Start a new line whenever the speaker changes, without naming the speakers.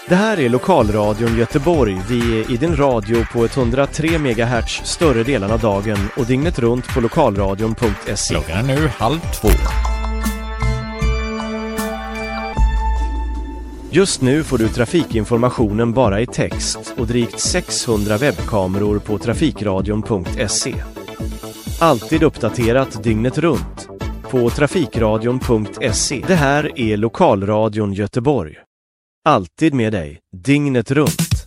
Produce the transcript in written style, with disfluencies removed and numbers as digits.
Det här är Lokalradion Göteborg. Vi är i din radio på 103 MHz större delen av dagen och dygnet runt på lokalradion.se.
Klockan är nu 1:30.
Just nu får du trafikinformationen bara i text och drygt 600 webbkameror på trafikradion.se. Alltid uppdaterat dygnet runt på trafikradion.se. Det här är Lokalradion Göteborg. Alltid med dig, dygnet runt.